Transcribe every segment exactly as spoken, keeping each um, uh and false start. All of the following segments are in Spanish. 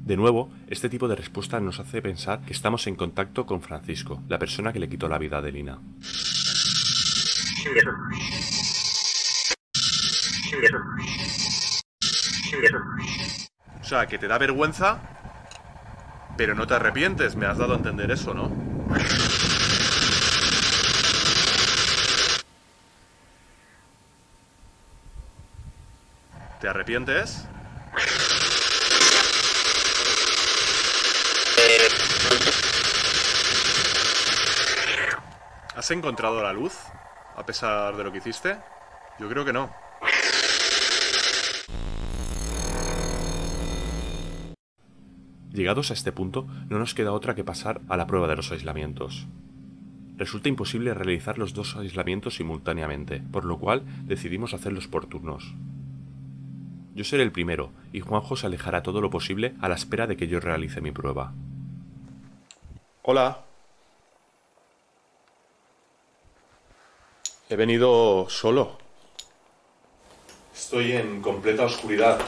De nuevo, este tipo de respuesta nos hace pensar que estamos en contacto con Francisco, la persona que le quitó la vida a Adelina. O sea, que te da vergüenza, pero no te arrepientes. Me has dado a entender eso, ¿no? ¿Te arrepientes? ¿Has encontrado la luz, a pesar de lo que hiciste? Yo creo que no. Llegados a este punto, no nos queda otra que pasar a la prueba de los aislamientos. Resulta imposible realizar los dos aislamientos simultáneamente, por lo cual decidimos hacerlos por turnos. Yo seré el primero, y Juanjo se alejará todo lo posible a la espera de que yo realice mi prueba. Hola. He venido solo. Estoy en completa oscuridad.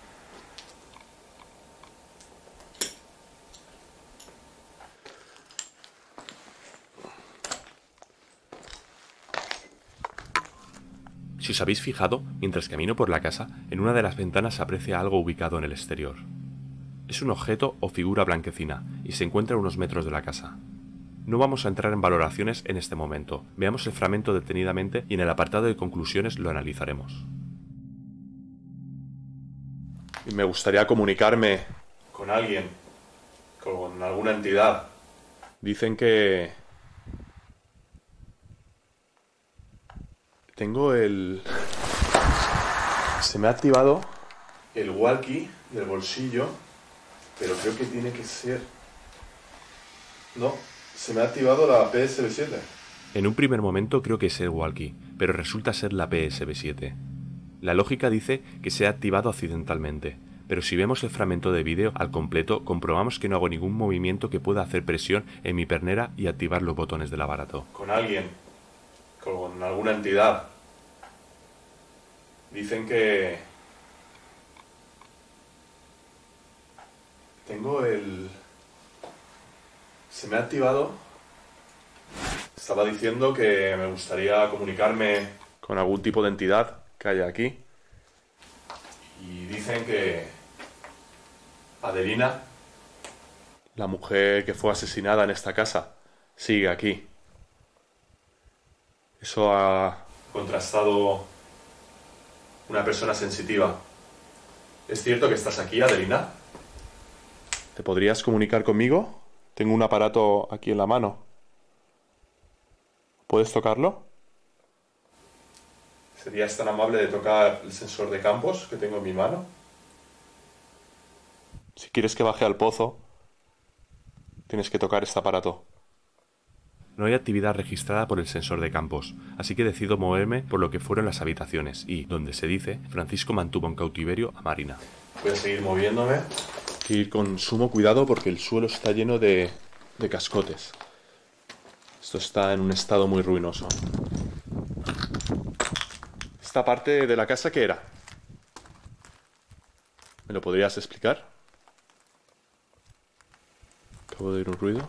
Si os habéis fijado, mientras camino por la casa, en una de las ventanas se aprecia algo ubicado en el exterior. Es un objeto o figura blanquecina, y se encuentra a unos metros de la casa. No vamos a entrar en valoraciones en este momento, veamos el fragmento detenidamente y en el apartado de conclusiones lo analizaremos. Y me gustaría comunicarme con alguien, con alguna entidad. Dicen que... Tengo el... Se me ha activado el walkie del bolsillo, pero creo que tiene que ser... No, se me ha activado la P S B siete. En un primer momento creo que es el walkie, pero resulta ser la P S B siete. La lógica dice que se ha activado accidentalmente, pero si vemos el fragmento de vídeo al completo, comprobamos que no hago ningún movimiento que pueda hacer presión en mi pernera y activar los botones del aparato. Con alguien, con alguna entidad. Dicen que... Tengo el... Se me ha activado. Estaba diciendo que me gustaría comunicarme con algún tipo de entidad que haya aquí. Y dicen que Adelina, la mujer que fue asesinada en esta casa, sigue aquí. Eso ha contrastado una persona sensitiva. ¿Es cierto que estás aquí, Adelina? ¿Te podrías comunicar conmigo? Tengo un aparato aquí en la mano. ¿Puedes tocarlo? ¿Serías tan amable de tocar el sensor de campos que tengo en mi mano? Si quieres que baje al pozo, tienes que tocar este aparato. No hay actividad registrada por el sensor de campos, así que decido moverme por lo que fueron las habitaciones y, donde se dice, Francisco mantuvo en cautiverio a Marina. Voy a seguir moviéndome. Hay que ir con sumo cuidado porque el suelo está lleno de, de cascotes. Esto está en un estado muy ruinoso. ¿Esta parte de la casa qué era? ¿Me lo podrías explicar? Acabo de oír un ruido.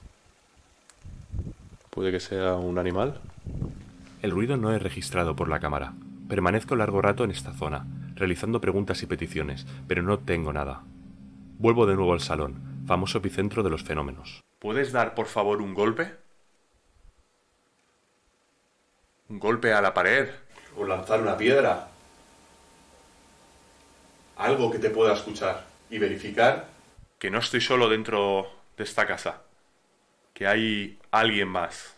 ¿Puede que sea un animal? El ruido no es registrado por la cámara. Permanezco largo rato en esta zona, realizando preguntas y peticiones, pero no tengo nada. Vuelvo de nuevo al salón, famoso epicentro de los fenómenos. ¿Puedes dar, por favor, un golpe? ¿Un golpe a la pared? ¿O lanzar una piedra? Algo que te pueda escuchar y verificar que no estoy solo dentro de esta casa, que hay alguien más.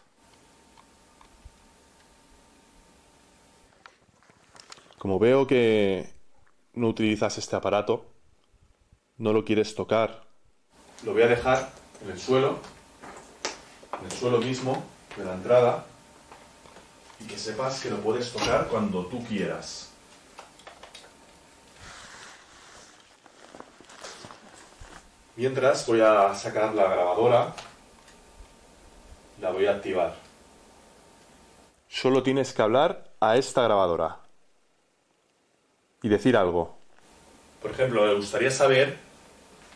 Como veo que no utilizas este aparato, no lo quieres tocar, lo voy a dejar en el suelo, en el suelo mismo de la entrada, y que sepas que lo puedes tocar cuando tú quieras. Mientras voy a sacar la grabadora, la voy a activar. Solo tienes que hablar a esta grabadora y decir algo. Por ejemplo, me gustaría saber